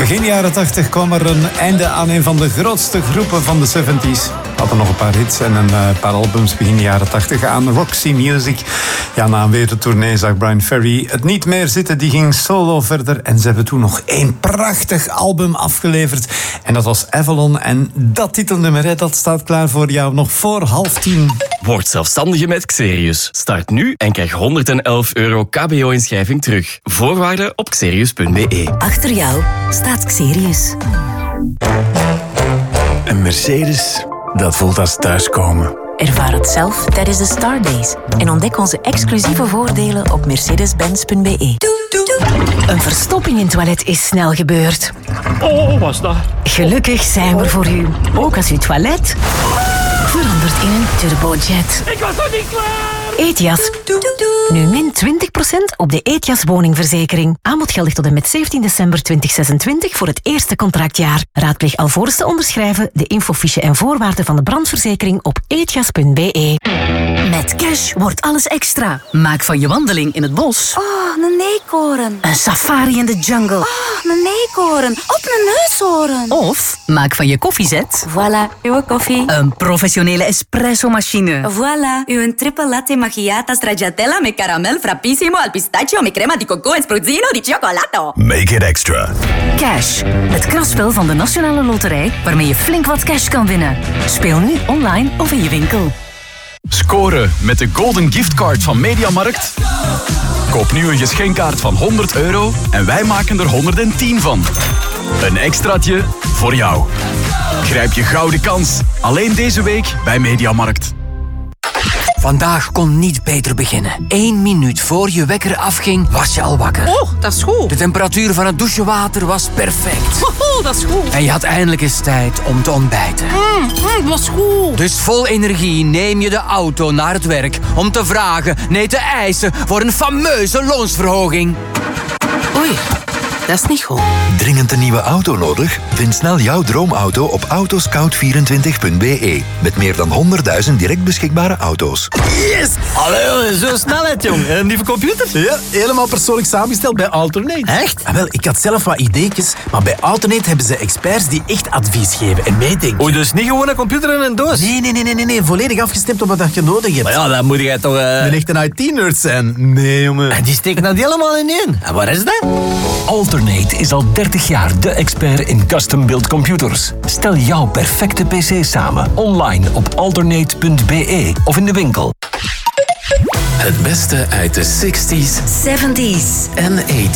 Begin jaren 80 kwam er een einde aan een van de grootste groepen van de 70s. Hadden nog een paar hits en een paar albums begin jaren 80 aan Roxy Music. Ja, na een wereldtournee zag Bryan Ferry het niet meer zitten. Die ging solo verder en ze hebben toen nog één prachtig album afgeleverd. En dat was Avalon. En dat titelnummer, dat staat klaar voor jou nog voor 9:30. Word zelfstandige met Xerius. Start nu en krijg €111 KBO-inschrijving terug. Voorwaarden op xerius.be. Achter jou staat Xerius. Een Mercedes, dat voelt als thuiskomen. Ervaar het zelf tijdens de Star Days en ontdek onze exclusieve voordelen op mercedes-benz.be. Een verstopping in het toilet is snel gebeurd. Oh, wat is dat? Gelukkig zijn we er voor u. Ook als uw toilet verandert in een turbojet. Ik was nog niet klaar! Ethias. Nu min 20% op de Ethias woningverzekering. Aanbod geldig tot en met 17 december 2026 voor het eerste contractjaar. Raadpleeg alvorens te onderschrijven de infofiche en voorwaarden van de brandverzekering op ethias.be. Met cash wordt alles extra. Maak van je wandeling in het bos Oh, een eekhoorn. een safari in de jungle. Oh, een eekhoorn. Op een neushoorn. Of maak van je koffiezet Voilà, uw koffie. een professionele espresso-machine. Voilà, uw triple latte macchiato stracciatella met caramel frappissimo al pistachio met crema di coco en spruzzino di cioccolato. Make it extra. Cash, het kraspel van de Nationale Loterij waarmee je flink wat cash kan winnen. Speel nu online of in je winkel. Scoren met de Golden Giftcard van Mediamarkt. Koop nu een geschenkkaart van €100 en wij maken er 110 van. Een extraatje voor jou. Grijp je gouden kans. Alleen deze week bij Mediamarkt. Vandaag kon niet beter beginnen. 1 minuut voor je wekker afging, was je al wakker. Oh, dat is goed. De temperatuur van het douchewater was perfect. Oh, dat is goed. En je had eindelijk eens tijd om te ontbijten. Dat is goed. Dus vol energie neem je de auto naar het werk om te vragen, nee te eisen voor een fameuze loonsverhoging. Oei, dat is niet goed. Dringend een nieuwe auto nodig? Vind snel jouw droomauto op autoscout24.be. Met meer dan 100.000 direct beschikbare auto's. Yes! Allee, zo snelheid, jong. Een nieuwe computer? Ja, helemaal persoonlijk samengesteld bij Alternate. Echt? Ah, wel, ik had zelf wat ideetjes, maar bij Alternate hebben ze experts die echt advies geven en meedenken. Oei, dus niet gewoon een computer en een doos? Nee, volledig afgestemd op wat je nodig hebt. Maar ja, dan moet jij toch... Een echte IT-nerd zijn. Nee, jongen. En die steken dat helemaal in één. En waar is dat? Alternate is al 30 jaar de expert in custom-built computers. Stel jouw perfecte PC samen online op alternate.be of in de winkel. Het beste uit de 60s, 70s en 80s.